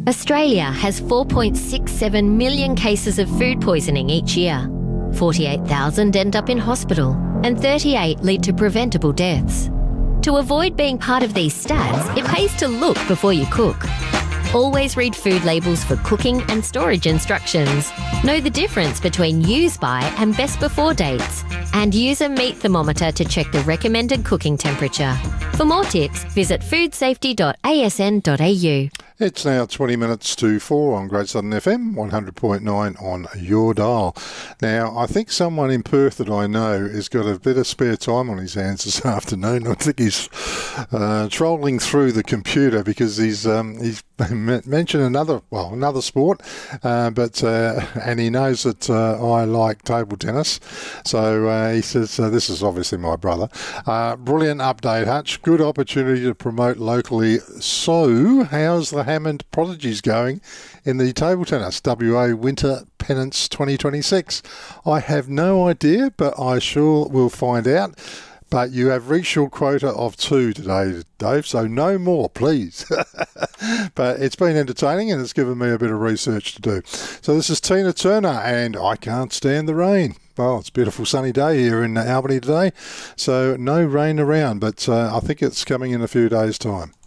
Australia has 4.67 million cases of food poisoning each year. 48,000 end up in hospital and 38 lead to preventable deaths. To avoid being part of these stats, it pays to look before you cook. Always read food labels for cooking and storage instructions. Know the difference between use by and best before dates. And use a meat thermometer to check the recommended cooking temperature. For more tips, visit foodsafety.asn.au. It's now 20 minutes to 4 on Great Southern FM, 100.9 on your dial. Now, I think someone in Perth that I know has got a bit of spare time on his hands this afternoon. I think he's trolling through the computer because he's mentioned another sport, and he knows that I like table tennis. So he says, this is obviously my brother. Brilliant update, Hutch. Good opportunity to promote locally. So, how's the Hammond Prodigies going in the table tennis WA Winter Pennants 2026? I have no idea, but I sure will find out. But you have reached your quota of 2 today, Dave, so no more, please. But it's been entertaining and it's given me a bit of research to do. So this is Tina Turner and I Can't Stand the Rain. Well, it's a beautiful sunny day here in Albany today, so no rain around, but I think it's coming in a few days' time.